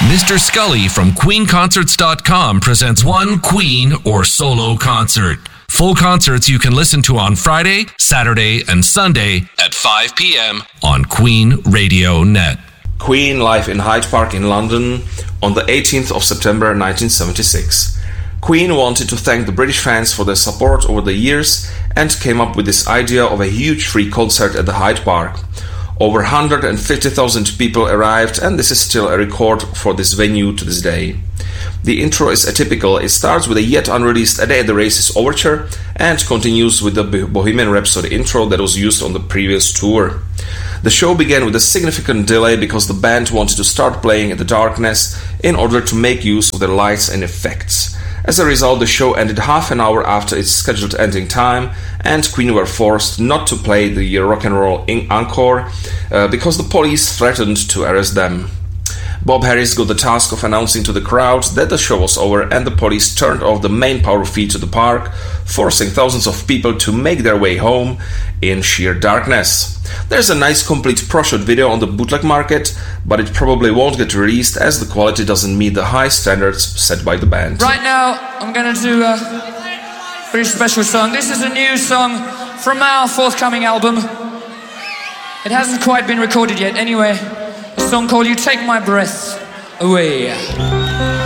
Mr. Scully from QueenConcerts.com presents one Queen or solo concert. Full concerts you can listen to on Friday, Saturday, and Sunday at 5 p.m. on Queen Radio Net. Queen live in Hyde Park in London on the 18th of September 1976. Queen wanted to thank the British fans for their support over the years and came up with this idea of a huge free concert at the Hyde Park. Over 150,000 people arrived, and this is still a record for this venue to this day. The intro is atypical. It starts with a yet unreleased A Day at the Races overture and continues with the Bohemian Rhapsody intro that was used on the previous tour. The show began with a significant delay because the band wanted to start playing in the darkness in order to make use of the lights and effects. As a result, the show ended half an hour after its scheduled ending time, and Queen were forced not to play the rock and roll encore because the police threatened to arrest them. Bob Harris got the task of announcing to the crowd that the show was over, and the police turned off the main power feed to the park, forcing thousands of people to make their way home in sheer darkness. There's a nice complete pro-shot video on the bootleg market, but it probably won't get released as the quality doesn't meet the high standards set by the band. Right now, I'm going to do a very special song. This is a new song from our forthcoming album. It hasn't quite been recorded yet. Anyway, a song called You Take My Breath Away.